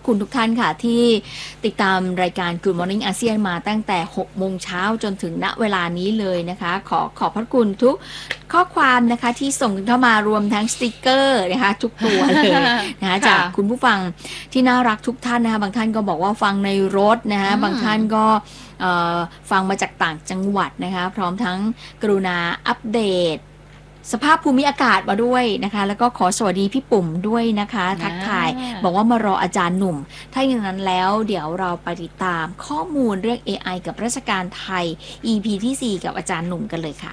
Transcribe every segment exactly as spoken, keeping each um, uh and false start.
คุณทุกท่านค่ะที่ติดตามรายการ Good Morning อาเซียนมาตั้งแต่หกโมงเช้าจนถึงณเวลานี้เลยนะคะขอขอบพระคุณทุกข้อความนะคะที่ส่งเข้ามารวมทั้งสติกเกอร์นะคะทุกตัวเลยนะคะจากคุณผู้ฟังที่น่ารักทุกท่านนะคะบางท่านก็บอกว่าฟังในรถนะคะบางท่านก็ฟังมาจากต่างจังหวัดนะคะพร้อมทั้งกรุณาอัปเดตสภาพภูมิอากาศมาด้วยนะคะแล้วก็ขอสวัสดีพี่ปุ่มด้วยนะคะทักทายบอกว่ามารออาจารย์หนุ่มถ้าอย่างนั้นแล้วเดี๋ยวเราไปติดตามข้อมูลเรื่อง เอ ไอ กับราชการไทย อี พี ที่สี่กับอาจารย์หนุ่มกันเลยค่ะ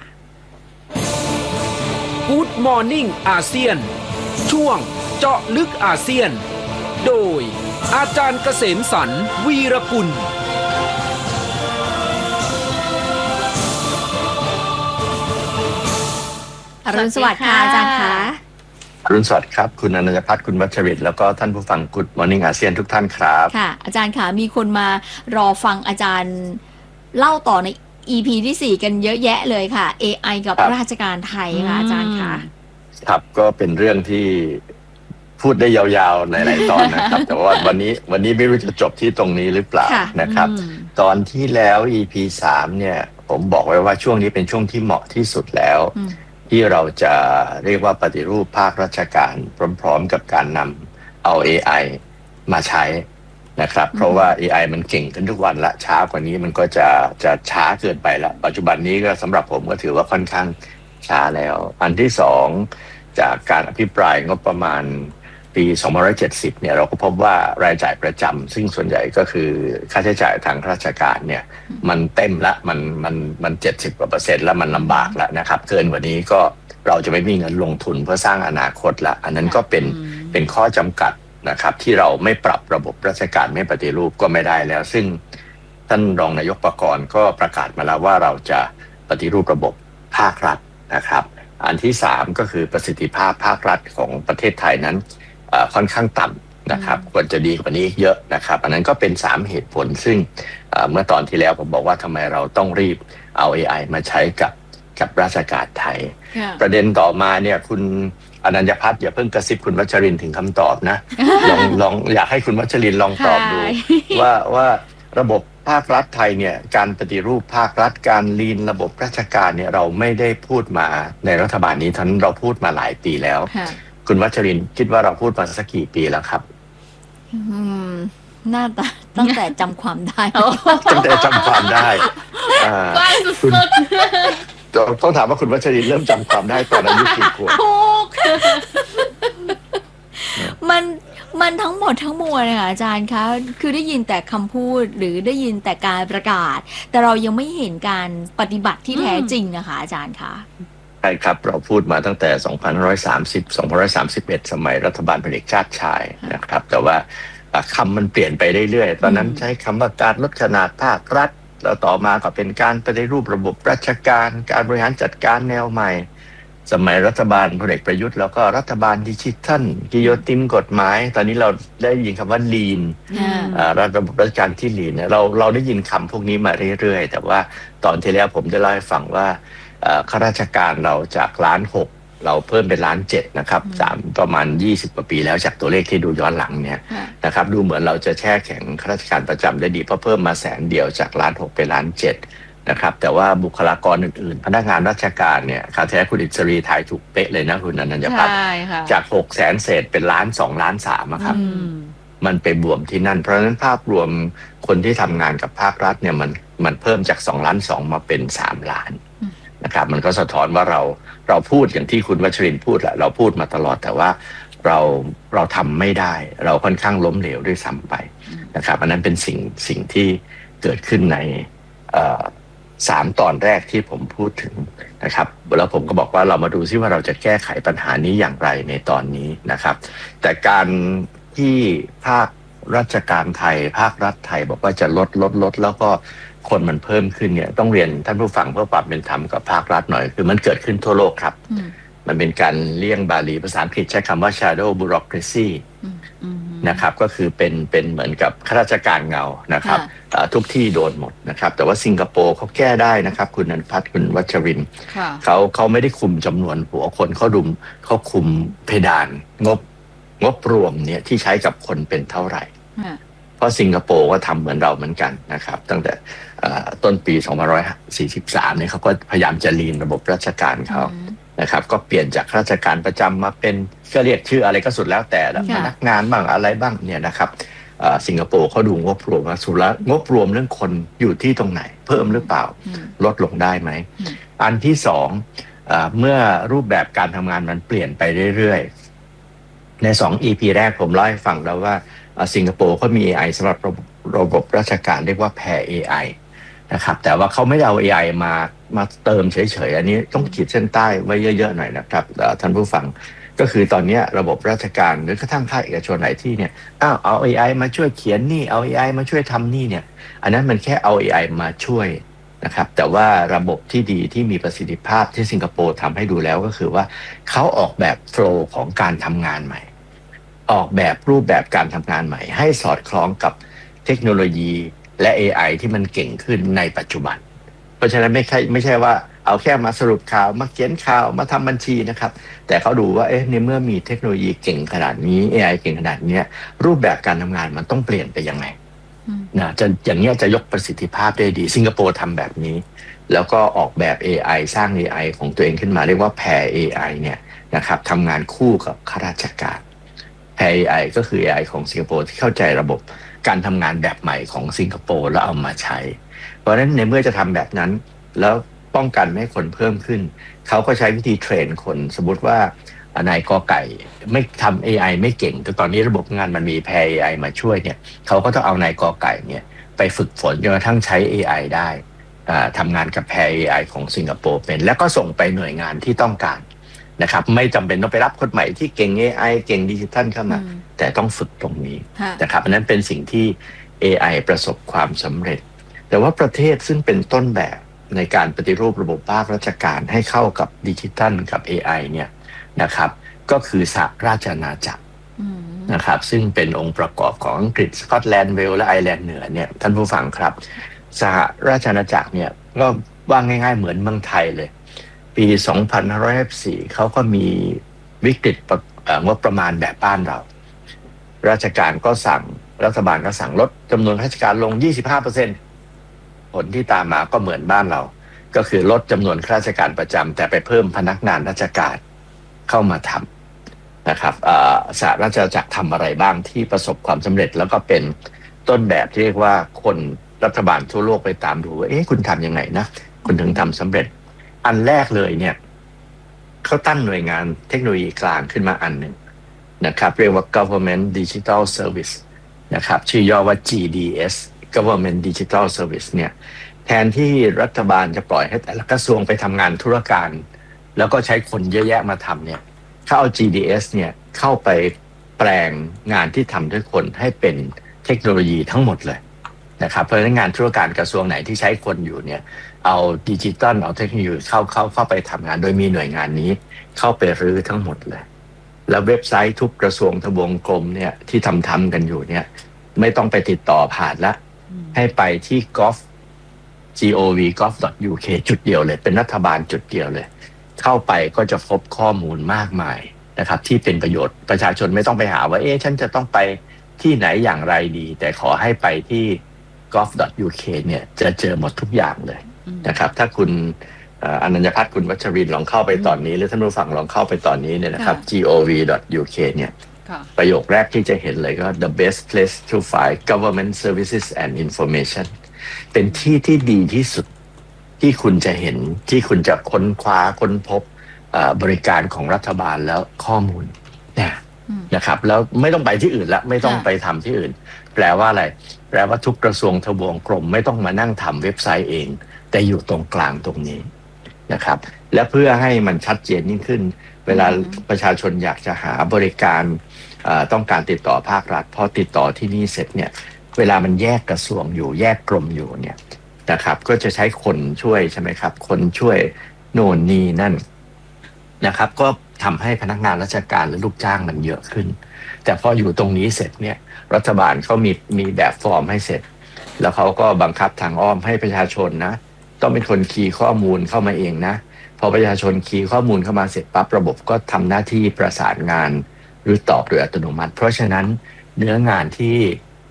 Good Morning อาเซียนช่วงเจาะลึกอาเซียนโดยอาจารย์เกษมสรรวีรกุลอรุณสวัสดิ์ค่ะอาจารย์คะอรุณสวัสดิ์ครับคุณอนัญญพัฒน์คุณวัชริตแล้วก็ท่านผู้ฟัง Good Morning อาเซียนทุกท่านครับค่ะอาจารย์ค่ะมีคนมารอฟังอาจารย์เล่าต่อใน อี พี ที่สี่กันเยอะแยะเลยค่ะ เอ ไอ กับราชการไทยค่ะอาจารย์ค่ะครับก็เป็นเรื่องที่พูดได้ยาวๆหลายๆตอนนะครับแต่ว่าวันนี้วันนี้ไม่รู้จะจบที่ตรงนี้หรือเปล่านะครับตอนที่แล้ว อี พี สามเนี่ยผมบอกไว้ว่าช่วงนี้เป็นช่วงที่เหมาะที่สุดแล้วที่เราจะเรียกว่าปฏิรูปภาคราชการพร้อมๆกับการนำเอา เอ ไอ มาใช้นะครับเพราะว่า เอ ไอ มันเก่งขึ้นทุกวันละช้ากว่านี้มันก็จะจะช้าเกินไปละปัจจุบันนี้ก็สำหรับผมก็ถือว่าค่อนข้างช้าแล้วอันที่สองจากการอภิปรายงบประมาณปีสองพันห้าร้อยเจ็ดสิบเนี่ยเราก็พบว่ารายจ่ายประจำซึ่งส่วนใหญ่ก็คือค่าใช้จ่ายทางราชการเนี่ยมันเต็มละมันมันมันเจ็ดสิบกว่าเปอร์เซ็นต์แล้วมันลำบากแล้วนะครับเกินกว่านี้ก็เราจะไม่มีเงินลงทุนเพื่อสร้างอนาคตละอันนั้นก็เป็นเป็นข้อจำกัดนะครับที่เราไม่ปรับระบบราชการไม่ปฏิรูปก็ไม่ได้แล้วซึ่งท่านรองนายกปกรณ์ก็ประกาศมาแล้วว่าเราจะปฏิรูประบบภาครัฐนะครับอันที่สามก็คือประสิทธิภาพภาครัฐของประเทศไทยนั้นค่อนข้างต่ำนะครับควรจะดีกว่านี้เยอะนะครับอันนั้นก็เป็นสามเหตุผลซึ่งเมื่อตอนที่แล้วผมบอกว่าทำไมเราต้องรีบเอา เอ ไอ มาใช้กับกับราชการไทย yeah. ประเด็นต่อมาเนี่ยคุณอนัญญพัฒน์อย่าเพิ่งกระซิบคุณวัชรินทร์ถึงคำตอบนะ ลองลองอยากให้คุณวัชรินทร์ลองตอบดู ว่าว่าระบบภาครัฐไทยเนี่ยการปฏิรูปภาครัฐการลีนระบบราชการเนี่ยเราไม่ได้พูดมาในรัฐบาลนี้ทั้งเราพูดมาหลายปีแล้ว yeah.คุณวัชรินทร์คิดว่าเราพูดมาสักกี่ปีแล้วครับอืมน่าจะตั้งแต่จำความได้ตั้งแต่จำความได้คุณต้องถามว่าคุณวัชรินทร์เริ่มจำความได้ตอนอายุกี่ขวบมันมันทั้งหมดทั้งมวลนะคะอาจารย์คะคือได้ยินแต่คำพูดหรือได้ยินแต่การประกาศแต่เรายังไม่เห็นการปฏิบัติที่แท้จริงนะคะอาจารย์คะใช่ครับเราพูดมาตั้งแต่สองพันห้าร้อยสามสิบ สองพันห้าร้อยสามสิบเอ็ดสมัยรัฐบาลพลเอกชาติชายนะครับแต่ว่าคำมันเปลี่ยนไปเรื่อยๆตอนนั้นใช้คำว่าการลดขนาดภาครัฐแล้วต่อมาก็เป็นการปฏิรูประบบราชการการบริหารจัดการแนวใหม่สมัยรัฐบาลพลเอกประยุทธ์แล้วก็รัฐบาลดิจิทัลกิโยตินกฎหมายตอนนี้เราได้ยินคำว่า lean ระบบราชการที่ lean เราเราได้ยินคำพวกนี้มาเรื่อยๆแต่ว่าตอนที่แล้วผมได้เล่าให้ฟังว่าข้าราชการเราจากล้านหกเราเพิ่มเป็นล้านเจ็ดนะครับสามประมาณยี่สิบกว่าปีแล้วจากตัวเลขที่ดูย้อนหลังเนี่ยนะครับดูเหมือนเราจะแช่แข็งข้าราชการประจำได้ดีเพราะเพิ่มมาแสนเดียวจากล้านหกเป็นล้านเจ็ดนะครับแต่ว่าบุคลากรอื่นๆพนักงานราชการเนี่ยค่าแท้คุณอิสรีทายถูกเป๊ะเลยนะคุณอนัญญพัฒน์จากหกแสนเศษเป็นล้านสองล้านสามครับมันไปบวมที่นั่นเพราะฉะนั้นภาพรวมคนที่ทำงานกับภาครัฐเนี่ยมันมันเพิ่มจากสองล้านสองมาเป็นสามล้านนะครับมันก็สะท้อนว่าเราเราพูดอย่างที่คุณวัชรินทร์พูดแหละเราพูดมาตลอดแต่ว่าเราเราทำไม่ได้เราค่อนข้างล้มเหลวด้วยซ้ำไปนะครับอันนั้นเป็นสิ่งสิ่งที่เกิดขึ้นในสามตอนแรกที่ผมพูดถึงนะครับแล้วผมก็บอกว่าเรามาดูซิว่าเราจะแก้ไขปัญหานี้อย่างไรในตอนนี้นะครับแต่การที่ภาคราชการไทยภาครัฐไทยบอกว่าจะลดลดลดแล้วก็คนมันเพิ่มขึ้นเนี่ยต้องเรียนท่านผู้ฟังเพื่อความเป็นธรรมกับภาครัฐหน่อยคือมันเกิดขึ้นทั่วโลกครับมันเป็นการเลี่ยงบาลีภาษาอังกฤษใช้คำว่า shadow bureaucracy นะครับก็คือเป็นเป็นเหมือนกับข้าราชการเงานะครับทุกที่โดนหมดนะครับแต่ว่าสิงคโปร์เขาแก้ได้นะครับคุณอนัญญพัฒน์คุณวัชรินทร์เขาเขาไม่ได้คุมจำนวนหัวคนเขาดุมเขาคุมเพดานงบงบรวมเนี่ยที่ใช้กับคนเป็นเท่าไหร่เพราะสิงคโปร์ก็ทำเหมือนเราเหมือนกันนะครับตั้งแต่ต้นปีสองพันห้าร้อยสี่สิบสามเนี่ยเขาก็พยายามจะลีนระบบราชการเขานะครับก็เปลี่ยนจากราชการประจำมาเป็นก็เรียกชื่ออะไรก็สุดแล้วแต่พนักงานบ้างอะไรบ้างเนี่ยนะครับสิงคโปร์เขาดูงบรวมมาสุดแล้วงบรวมเรื่องคนอยู่ที่ตรงไหนเพิ่มหรือเปล่าลดลงได้ไหมอันที่สองเมื่อรูปแบบการทำงานมันเปลี่ยนไปเรื่อยๆในสอง อี พี แรกผมเล่าให้ฟังแล้วว่าสิงคโปร์เขามี เอ ไอ สำหรับระบบราชการเรียกว่า Pair เอ ไอ นะครับแต่ว่าเขาไม่ได้เอา เอ ไอ มามาเติมเฉยๆอันนี้ต้องขีดเส้นใต้ไว้เยอะๆหน่อยนะครับท่านผู้ฟังก็คือตอนนี้ระบบราชการหรือกระทั่งภาคเอกชนไหนที่เนี่ยอ้าวเอา เอ ไอ มาช่วยเขียนนี่เอา เอ ไอ มาช่วยทำนี่เนี่ยอันนั้นมันแค่เอา เอ ไอ มาช่วยนะครับแต่ว่าระบบที่ดีที่มีประสิทธิภาพที่สิงคโปร์ทำให้ดูแล้วก็คือว่าเขาออกแบบโฟลว์ของการทำงานใหม่ออกแบบรูปแบบการทำงานใหม่ให้สอดคล้องกับเทคโนโลยีและ เอ ไอ ที่มันเก่งขึ้นในปัจจุบันเพราะฉะนั้นไม่ใช่ไม่ใช่ว่าเอาแค่มาสรุปข่าวมาเขียนข่าวมาทำบัญชีนะครับแต่เขาดูว่าเอ๊ะในเมื่อมีเทคโนโลยีเก่งขนาดนี้ เอ ไอ เก่งขนาดนี้รูปแบบการทำงานมันต้องเปลี่ยนไปยังไงนะจะอย่างนี้จะยกประสิทธิภาพได้ดีสิงคโปร์ทำแบบนี้แล้วก็ออกแบบ เอ ไอ สร้าง เอ ไอ ของตัวเองขึ้นมาเรียกว่า Pair เอ ไอ เนี่ยนะครับทำงานคู่กับข้าราชการ Pair เอ ไอ ก็คือ เอ ไอ ของสิงคโปร์ที่เข้าใจระบบการทำงานแบบใหม่ของสิงคโปร์แล้วเอามาใช้เพราะฉะนั้นในเมื่อจะทำแบบนั้นแล้วป้องกันไม่ให้คนเพิ่มขึ้นเขาก็ใช้วิธีเทรนคนสมมติว่านายกอไก่ไม่ทำ เอ ไอ ไม่เก่งแต่ตอนนี้ระบบงานมันมี Pair เอ ไอ มาช่วยเนี่ยเขาก็ต้องเอานายกอไก่เนี่ยไปฝึกฝนจนกระทั่งใช้ เอ ไอ ได้ทำงานกับ Pair เอ ไอ ของสิงคโปร์เป็นแล้วก็ส่งไปหน่วยงานที่ต้องการนะครับไม่จำเป็นต้องไปรับคนใหม่ที่เก่ง เอ ไอ เก่งดิจิทัลเข้ามาแต่ต้องฝึกตรงนี้นะครับอันนั้นเป็นสิ่งที่ เอ ไอ ประสบความสำเร็จแต่ว่าประเทศซึ่งเป็นต้นแบบในการปฏิรูประบบภาคราชการให้เข้ากับดิจิทัลกับ เอ ไอ เนี่ยนะครับก็คือสหราชอาณาจักรนะครับซึ่งเป็นองค์ประกอบของอังกฤษสกอตแลนด์เวลส์และไอร์แลนด์เหนือเนี่ยท่านผู้ฟังครับสหราชอาณาจักรเนี่ยก็ว่าง่ายๆเหมือนเมืองไทยเลยปีสองพันห้าร้อยสี่เขาก็มีวิกฤตงบประมาณแบบบ้านเราราชการก็สั่งรัฐบาลก็สั่งลดจำนวนข้าราชการลง ยี่สิบห้าเปอร์เซ็นต์ ผลที่ตามมาก็เหมือนบ้านเราก็คือลดจำนวนข้าราชการประจำแต่ไปเพิ่มพนักงานราชการเข้ามาทำนะครับสหราชอาณาจักรทำอะไรบ้างที่ประสบความสำเร็จแล้วก็เป็นต้นแบบที่เรียกว่าคนรัฐบาลทั่วโลกไปตามดูว่าเอ๊ะคุณทำยังไงนะคุณถึงทำสำเร็จอันแรกเลยเนี่ยเขาตั้งหน่วยงานเทคโนโลยีกลางขึ้นมาอันหนึ่งนะครับเรียกว่า Government Digital Service นะครับชื่อย่อว่า จี ดี เอส Government Digital Service เนี่ยแทนที่รัฐบาลจะปล่อยให้แต่ละกระทรวงไปทำงานธุรการแล้วก็ใช้คนเยอะแยะมาทำเนี่ยเขาเอา จี ดี เอส เนี่ยเข้าไปแปลงงานที่ทำด้วยคนให้เป็นเทคโนโลยีทั้งหมดเลยนะครับเพราะฉะนั้นงานธุรการกระทรวงไหนที่ใช้คนอยู่เนี่ยเอาดิจิตอลเอาเทคโนโลยีเข้าเข้าเข้าไปทำงานโดยมีหน่วยงานนี้เข้าไปรื้อทั้งหมดเลยแล้วเว็บไซต์ทุกกระทรวงทบวงกรมเนี่ยที่ทำทำกันอยู่เนี่ยไม่ต้องไปติดต่อผ่านละให้ไปที่ gov gov gov.uk จุดเดียวเลยเป็นรัฐบาลจุดเดียวเลยเข้าไปก็จะพบข้อมูลมากมายนะครับที่เป็นประโยชน์ประชาชนไม่ต้องไปหาว่าเอ๊ะฉันจะต้องไปที่ไหนอย่างไรดีแต่ขอให้ไปที่ gov.uk เนี่ยจะเจอหมดทุกอย่างเลยนะครับถ้าคุณอนัญญพัฒน์คุณวัชรินทร์ลองเข้าไปตอนนี้หรือท่านผู้ฟังลองเข้าไปตอนนี้เนี่ยนะครับ gov.uk เนี่ยประโยคแรกที่จะเห็นเลยก็ the best place to find government services and information เป็นที่ที่ดีที่สุดที่คุณจะเห็นที่คุณจะค้นคว้าค้นพบบริการของรัฐบาลแล้วข้อมูลนะนะครับแล้วไม่ต้องไปที่อื่นละไม่ต้องไปทำที่อื่นแปลว่าอะไรแปลว่าทุกกระทรวงทบวงกรมไม่ต้องมานั่งทำเว็บไซต์เองแต่อยู่ตรงกลางตรงนี้นะครับและเพื่อให้มันชัดเจนยิ่งขึ้นเวลาประชาชนอยากจะหาบริการต้องการติดต่อภาครัฐพอติดต่อที่นี่เสร็จเนี่ยเวลามันแยกกระทรวงอยู่แยกกรมอยู่เนี่ยนะครับก็จะใช้คนช่วยใช่ไหมครับคนช่วยโน่นนี่นั่นนะครับก็ทำให้พนักงานราชการหรือลูกจ้างมันเยอะขึ้นแต่พออยู่ตรงนี้เสร็จเนี่ยรัฐบาลเขามีมีแบบฟอร์มให้เสร็จแล้วเขาก็บังคับทางอ้อมให้ประชาชนนะต้องเป็นคนคีย์ข้อมูลเข้ามาเองนะพอประชาชนคีย์ข้อมูลเข้ามาเสร็จปั๊บระบบก็ทำหน้าที่ประสานงานหรือตอบโดยอัตโนมัติเพราะฉะนั้นเนื้องานที่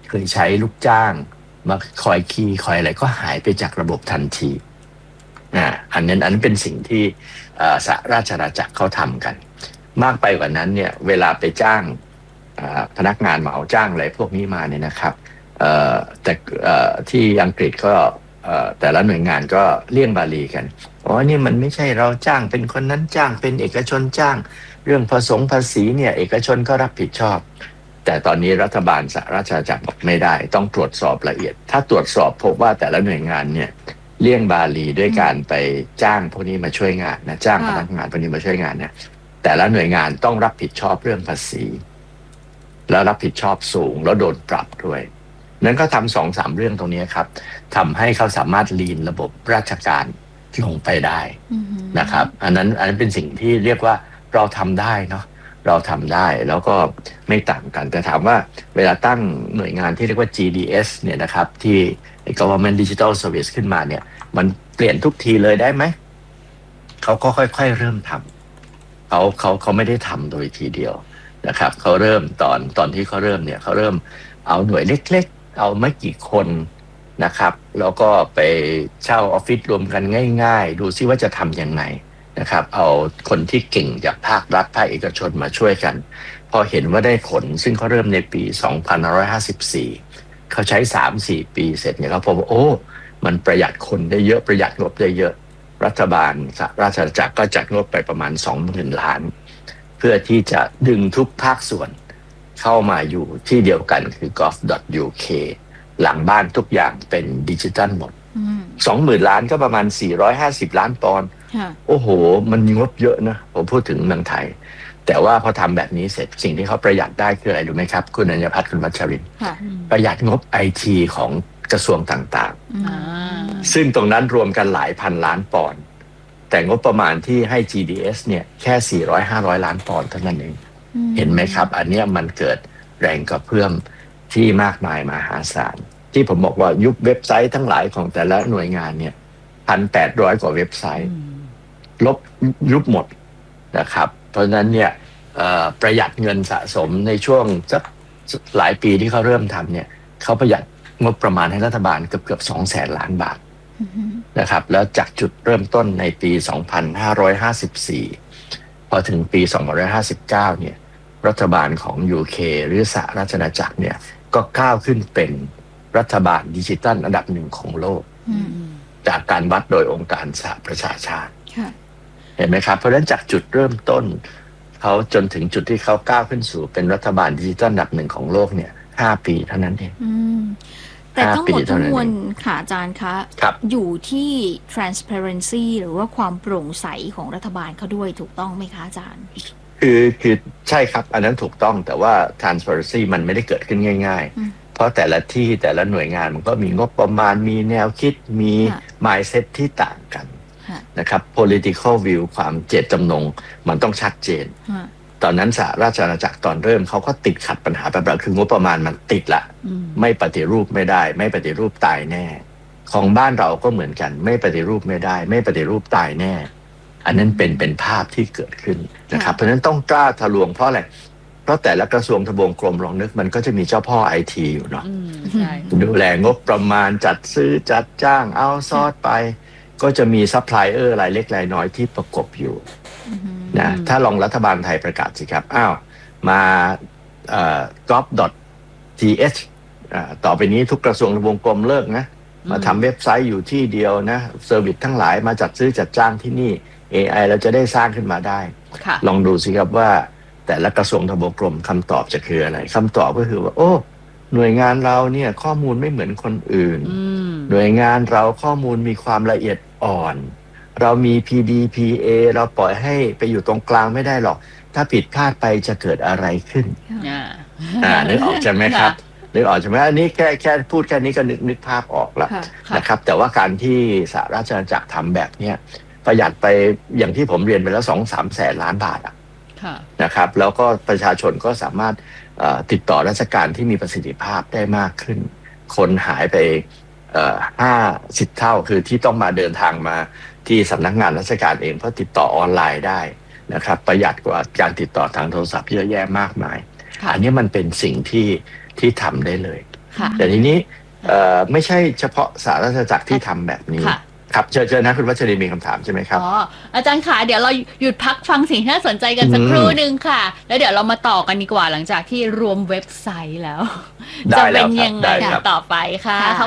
เคยใช้ลูกจ้างมาคอยคีย์คอยอะไรก็หายไปจากระบบทันทีอ่าอันนั้นอันนั้นเป็นสิ่งที่สหราชอาณาจักรเขาทำกันมากไปกว่านั้นเนี่ยเวลาไปจ้างพนักงานเหมาจ้างอะไรพวกนี้มาเนี่ยนะครับแต่ที่อังกฤษก็แต่ละหน่วยงานก็เลี่ยงบาลีกันอ๋อนี่มันไม่ใช่เราจ้างเป็นคนนั้นจ้างเป็นเอกชนจ้างเรื่องภาษีภาษีเนี่ยเอกชนก็รับผิดชอบแต่ตอนนี้รัฐบาลสหราชอาณาจักรบอกไม่ได้ต้องตรวจสอบละเอียดถ้าตรวจสอบพบว่าแต่ละหน่วยงานเนี่ยเลี่ยงบาลีด้วยการไปจ้างพวกนี้มาช่วยงานนะจ้างพนักงานพวกนี้มาช่วยงานเนี่ยแต่ละหน่วยงานต้องรับผิดชอบเรื่องภาษีแล้วรับผิดชอบสูงแล้วโดนปรับด้วยนั้นก็ทำสองสามเรื่องตรงนี้ครับทำให้เขาสามารถลีนระบบราชการลงไปได้นะครับอันนั้นอันนั้นเป็นสิ่งที่เรียกว่าเราทำได้เนาะเราทำได้แล้วก็ไม่ต่างกันแต่ถามว่าเวลาตั้งหน่วยงานที่เรียกว่า จี ดี เอส เนี่ยนะครับที่ Government Digital Service ขึ้นมาเนี่ยมันเปลี่ยนทุกทีเลยได้ไหมเขาก็ค่อยๆเริ่มทำเขาเขาเขาไม่ได้ทำโดยทีเดียวนะครับเขาเริ่มตอนตอนที่เขาเริ่มเนี่ยเขาเริ่มเอาหน่วยเล็กๆเอาไม่กี่คนนะครับแล้วก็ไปเช่าออฟฟิศรวมกันง่ายๆดูซิว่าจะทำยังไงนะครับเอาคนที่เก่งจากภาครัฐภาคเอกชนมาช่วยกันพอเห็นว่าได้ผลซึ่งเขาเริ่มในปีสองพันห้าร้อยห้าสิบสี่เขาใช้ สามถึงสี่ ปีเสร็จเนี่ยเขาพบว่าโอ้มันประหยัดคนได้เยอะประหยัดงบได้เยอะรัฐบาลสหราชอาณาจักรก็จัดงบไปประมาณ สองหมื่น ล้านเพื่อที่จะดึงทุกภาคส่วนเข้ามาอยู่ที่เดียวกันคือ จี โอ วี ดอท ยู เค หลังบ้านทุกอย่างเป็นดิจิทัลหมด สองหมื่น ล้านก็ประมาณสี่ร้อยห้าสิบล้านปอนด์โอ้โหมันงบเยอะนะผมพูดถึงเมืองไทยแต่ว่าพอทำแบบนี้เสร็จสิ่งที่เขาประหยัดได้คืออะไรรู้ไหมครับคุณอัญพัฒน์คุณวัชรินทร์ประหยัดงบ ไอ ที ของกระทรวงต่างๆซึ่งตรงนั้นรวมกันหลายพันล้านปอนด์แต่งบประมาณที่ให้ จี ดี เอส เนี่ยแค่สี่ร้อย ห้าร้อยล้านปอนด์เท่านั้นเองเห็นไหมครับอันนี้มันเกิดแรงกระเพื่อมที่มากมายมหาศาลที่ผมบอกว่ายุบเว็บไซต์ทั้งหลายของแต่ละหน่วยงานเนี่ย หนึ่งพันแปดร้อย กว่าเว็บไซต์ลบยุบหมดนะครับเพราะฉะนั้นเนี่ยประหยัดเงินสะสมในช่วงสักหลายปีที่เขาเริ่มทำเนี่ยเขาประหยัดงบประมาณให้รัฐบาลเกือบเกือบสองแสนล้านบาทนะครับแล้วจากจุดเริ่มต้นในปีสองพันห้าร้อยห้าสิบสี่พอถึงปีสองพันห้าร้อยห้าสิบเก้าเนี่ยรัฐบาลของ ยู เค หรือสหราชอาณาจักรเนี่ยก็ก้าวขึ้นเป็นรัฐบาลดิจิทัลอันดับหนึ่งของโลกจากการวัดโดยองค์การสหประชาชาติเห็นไหมครับเพราะฉะนั้นจากจุดเริ่มต้นเขาจนถึงจุดที่เขาก้าวขึ้นสู่เป็นรัฐบาลดิจิทัลอันดับหนึ่งของโลกเนี่ยห้าปีเท่านั้นเองแต่ทั้งหมดทั้งมวลค่ะอาจารย์คะอยู่ที่ transparency หรือว่าความโปร่งใสของรัฐบาลเขาด้วยถูกต้องไหมคะอาจารย์คือคือใช่ครับอันนั้นถูกต้องแต่ว่า transparency มันไม่ได้เกิดขึ้นง่ายๆเพราะแต่ละที่แต่ละหน่วยงานมันก็มีงบประมาณมีแนวคิดมี mindset ที่ต่างกันนะครับ political view ความเจตจำนงมันต้องชัดเจนตอนนั้นสหราชอาณาจักรตอนเริ่มเขาก็ติดขัดปัญหาแบบนั้นคืองบประมาณมันติดละไม่ปฏิรูปไม่ได้ไม่ปฏิรูปตายแน่ของบ้านเราก็เหมือนกันไม่ปฏิรูปไม่ได้ไม่ปฏิรูปตายแน่อันนั้นเป็นเป็นภาพที่เกิดขึ้นนะครับเพราะฉะนั้นต้องกล้าทะลวงเพราะอะไรเพราะแต่ละกระทรวงทบวงกรมลองนึกมันก็จะมีเจ้าพ่อไอทีอยู่เนาะดูแลงบประมาณจัดซื้อจัดจ้างเอาซอสไปก็จะมีซัพพลายเออร์รายเล็กรายน้อยที่ประกบอยู่นะถ้าลองรัฐบาลไทยประกาศสิครับอ้าวมาเอ่อ จี โอ วี ดอท ที เอช อ่าต่อไปนี้ทุกกระทรวงทบวงกรมเลิกนะมาทำเว็บไซต์อยู่ที่เดียวนะเซอร์วิสทั้งหลายมาจัดซื้อจัดจ้างที่นี่ เอ ไอ เราจะได้สร้างขึ้นมาได้ลองดูสิครับว่าแต่ละกระทรวงทบวงกรมคำตอบจะคืออะไรคำตอบก็คือว่าโอ้หน่วยงานเราเนี่ยข้อมูลไม่เหมือนคนอื่นหน่วยงานเราข้อมูลมีความละเอียดอ่อนเรามี พี ดี พี เอ เราปล่อยให้ไปอยู่ตรงกลางไม่ได้หรอกถ้าผิดพลาดไปจะเกิดอะไรขึ้นอ่านึกออกใช่ไหมครับนึกออกใช่ไหมอันนี้แค่แค่พูดแค่นี้ก็นึกนึกภาพออกแล้วนะครับแต่ว่าการที่สหราชอาณาจักรทำแบบเนี้ยประหยัดไปอย่างที่ผมเรียนไปแล้วสองสามแสนล้านบาทอ่ะนะครับแล้วก็ประชาชนก็สามารถติดต่อราชการที่มีประสิทธิภาพได้มากขึ้นคนหายไปห้าสิบเท่าคือที่ต้องมาเดินทางมาที่สำนักงานราชการเองเพราะติดต่อออนไลน์ได้นะครับประหยัดกว่าการติดต่อทางโทรศัพท์เยอะแยะมากมายอันนี้มันเป็นสิ่งที่ที่ทำได้เลยค่ะแต่ทีนี้เอ่อไม่ใช่เฉพาะสหราชอาณาจักรที่ทำแบบนี้ค่ะครับเชิญเชิญนะคุณวัชรีมีคำถามใช่ไหมครับอ๋ออาจารย์ขาเดี๋ยวเราหยุดพักฟังสิ่งที่น่าสนใจกันสักอืมครู่หนึ่งค่ะ แล้วเดี๋ยวเรามาต่อกันดีกว่าหลังจากที่รวมเว็บไซต์แล้วได้จะแล้เป็วน ครับยังไงได้ครับต่อไปค่ะค่ะ